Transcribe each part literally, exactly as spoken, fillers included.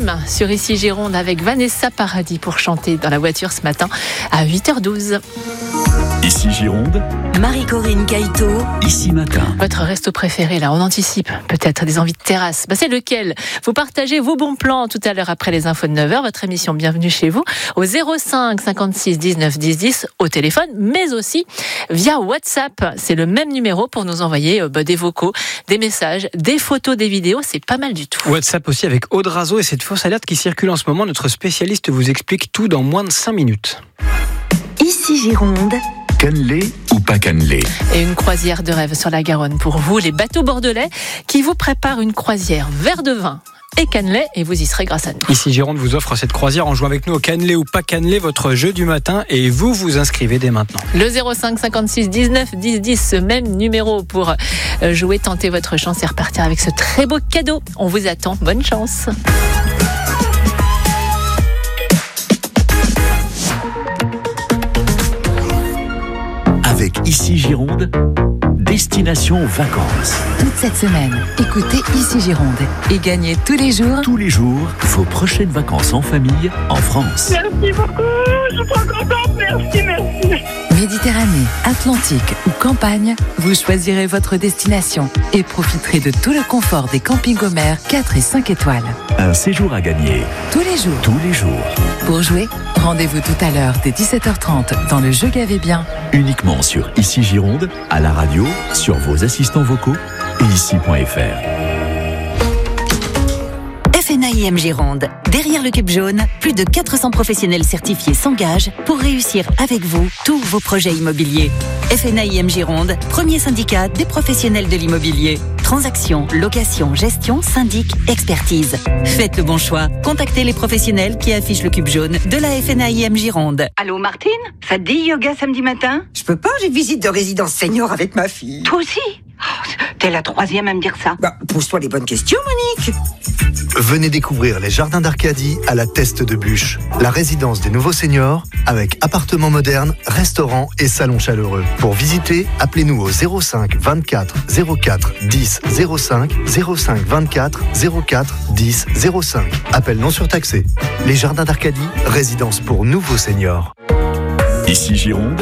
Calme sur Ici Gironde avec Vanessa Paradis pour chanter dans la voiture ce matin à huit heures douze. Ici Gironde, Marie-Corinne Caïto, Ici Matin. Votre resto préféré, là, on anticipe peut-être des envies de terrasse. Bah, c'est lequel ? Vous partagez vos bons plans tout à l'heure après les infos de neuf heures. Votre émission Bienvenue chez vous au zéro cinq cinquante-six dix-neuf dix dix au téléphone, mais aussi via WhatsApp. C'est le même numéro pour nous envoyer euh, bah, des vocaux, des messages, des photos, des vidéos. C'est pas mal du tout. WhatsApp aussi avec Aude Razo et cette fausse alerte qui circule en ce moment. Notre spécialiste vous explique tout dans moins de cinq minutes. Ici Gironde, Cannelé ou pas cannelé? Et une croisière de rêve sur la Garonne pour vous, les bateaux bordelais, qui vous préparent une croisière verre de vin et cannelé, et vous y serez grâce à nous. Ici Gironde vous offre cette croisière en jouant avec nous au cannelé ou pas cannelé, votre jeu du matin, et vous vous inscrivez dès maintenant. Le zéro cinq cinquante-six dix-neuf dix dix, ce même numéro pour jouer, tenter votre chance et repartir avec ce très beau cadeau. On vous attend, bonne chance. Avec Ici Gironde, destination vacances. toute cette semaine, écoutez Ici Gironde et gagnez tous les jours. Tous les jours, vos prochaines vacances en famille en France. Merci beaucoup, je suis trop contente, merci, merci. Méditerranée, Atlantique ou campagne, vous choisirez votre destination et profiterez de tout le confort des campings-Omer quatre et cinq étoiles. Un séjour à gagner Tous les jours. tous les jours, Pour jouer, rendez-vous tout à l'heure dès dix-sept heures trente dans le jeu Gavez bien. uniquement sur Ici Gironde, à la radio, sur vos assistants vocaux et ici point f r. F N A I M Gironde. Derrière le cube jaune, plus de quatre cents professionnels certifiés s'engagent pour réussir avec vous tous vos projets immobiliers. F N A I M Gironde, premier syndicat des professionnels de l'immobilier. Transactions, location, gestion, syndic, expertise. Faites le bon choix. Contactez les professionnels qui affichent le cube jaune de la F N A I M Gironde. Allô Martine, ça te dit yoga samedi matin? Je peux pas, j'ai visite de résidence senior avec ma fille. Toi aussi? Oh, t'es la troisième à me dire ça. Bah, pose-toi les bonnes questions, Monique. Venez découvrir les jardins d'Arcadie à la Teste de Bûche, la résidence des nouveaux seniors avec appartements modernes, restaurants et salons chaleureux. Pour visiter, appelez-nous au zéro cinq vingt-quatre zéro quatre dix zéro cinq zéro cinq vingt-quatre zéro quatre dix zéro cinq. Appel non surtaxé. Les jardins d'Arcadie, résidence pour nouveaux seniors. Ici Gironde,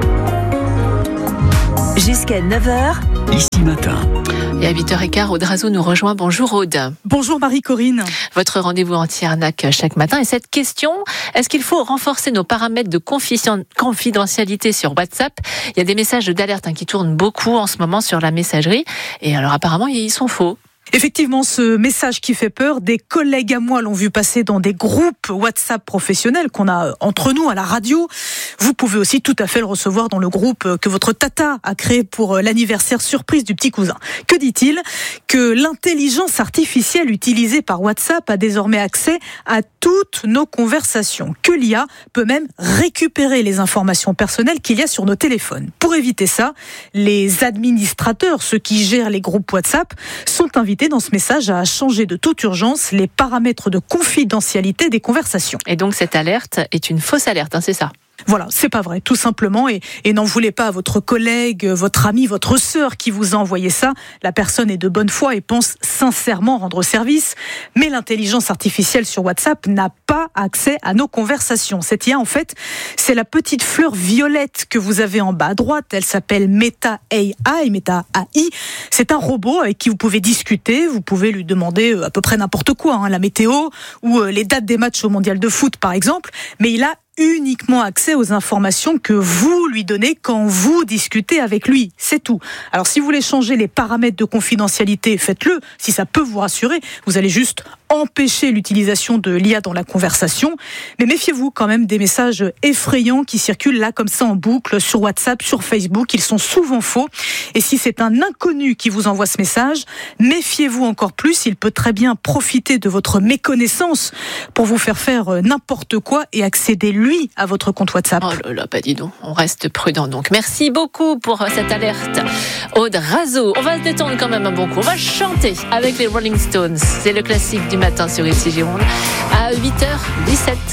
Jusqu'à neuf heures, Ici Matin. Et à huit heures quinze, Aude Razo nous rejoint. Bonjour Aude. Bonjour Marie-Corinne. Votre rendez-vous anti-arnaque chaque matin. Et cette question, est-ce qu'il faut renforcer nos paramètres de confidentialité sur WhatsApp ? Il y a des messages d'alerte hein, qui tournent beaucoup en ce moment sur la messagerie. Et alors apparemment, ils sont faux. Effectivement, ce message qui fait peur, des collègues à moi l'ont vu passer dans des groupes WhatsApp professionnels qu'on a entre nous à la radio. Vous pouvez aussi tout à fait le recevoir dans le groupe que votre tata a créé pour l'anniversaire surprise du petit cousin. Que dit-il ? Que l'intelligence artificielle utilisée par WhatsApp a désormais accès à toutes nos conversations. Que l'I A peut même récupérer les informations personnelles qu'il y a sur nos téléphones. Pour éviter ça, les administrateurs, ceux qui gèrent les groupes WhatsApp, sont invités dans ce message à changer de toute urgence les paramètres de confidentialité des conversations. Et donc cette alerte est une fausse alerte, hein, c'est ça ? Voilà, c'est pas vrai, tout simplement, et, et n'en voulez pas à votre collègue, votre ami, votre sœur qui vous a envoyé ça. La personne est de bonne foi et pense sincèrement rendre service, mais l'intelligence artificielle sur WhatsApp n'a pas accès à nos conversations. Cette I A, en fait, c'est la petite fleur violette que vous avez en bas à droite. Elle s'appelle Meta A I, Meta A I. C'est un robot avec qui vous pouvez discuter, vous pouvez lui demander à peu près n'importe quoi, hein, la météo ou les dates des matchs au mondial de foot, par exemple, mais il a uniquement accès aux informations que vous lui donnez quand vous discutez avec lui. C'est tout. Alors, si vous voulez changer les paramètres de confidentialité, faites-le. Si ça peut vous rassurer, vous allez juste empêcher l'utilisation de l'I A dans la conversation. Mais méfiez-vous quand même des messages effrayants qui circulent là comme ça en boucle sur WhatsApp, sur Facebook. Ils sont souvent faux. Et si c'est un inconnu qui vous envoie ce message, méfiez-vous encore plus. Il peut très bien profiter de votre méconnaissance pour vous faire faire n'importe quoi et accéder lui à votre compte WhatsApp. Oh là là, bah dis donc, on reste prudent donc. Merci beaucoup pour cette alerte. Aude Razo, on va se détendre quand même un bon coup. On va chanter avec les Rolling Stones. C'est le classique du matin sur Ici Gironde à huit heures dix-sept.